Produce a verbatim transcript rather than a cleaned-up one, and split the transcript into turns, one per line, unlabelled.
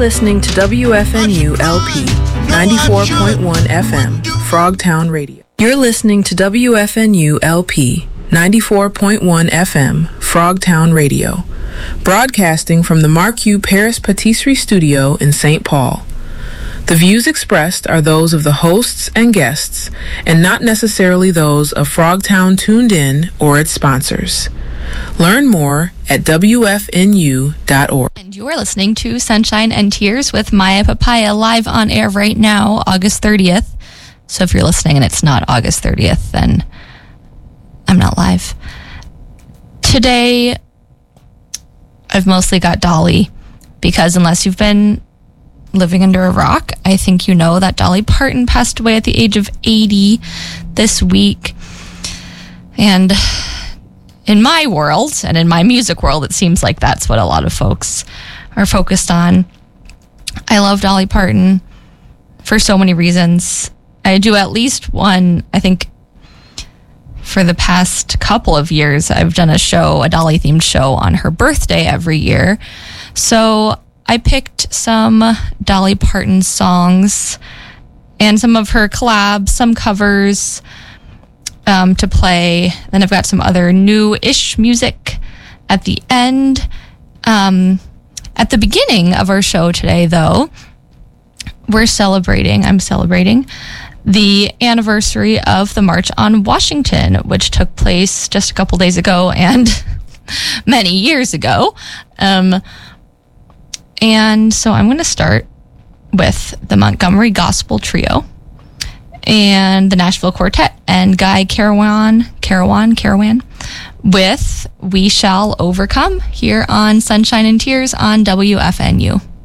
listening to W F N U L P ninety-four point one F M, Frogtown Radio. You're listening to W F N U L P ninety-four point one F M, Frogtown Radio, broadcasting from the Marque Paris Patisserie Studio in Saint Paul. The views expressed are those of the hosts and guests, and not necessarily those of Frogtown Tuned In or its sponsors. Learn more at W F N U dot org.
And you're listening to Sunshine and Tears with Maya Papaya live on air right now, August thirtieth. So if you're listening and it's not August thirtieth, then I'm not live. Today, I've mostly got Dolly, because unless you've been living under a rock, I think you know that Dolly Parton passed away at the age of eighty this week. And in my world, and in my music world, it seems like that's what a lot of folks are focused on. I love Dolly Parton for so many reasons. I do at least one, I think, for the past couple of years, I've done a show, a Dolly-themed show on her birthday every year. So I picked some Dolly Parton songs and some of her collabs, some covers um, to play. Then I've got some other new-ish music at the end. Um, at the beginning of our show today, though, we're celebrating, I'm celebrating, the anniversary of the March on Washington, which took place just a couple days ago and many years ago. Um, and so I'm going to start with the Montgomery Gospel Trio and the Nashville Quartet and Guy Carawan, Carawan, Carawan with We Shall Overcome here on Sunshine and Tears on W F N U.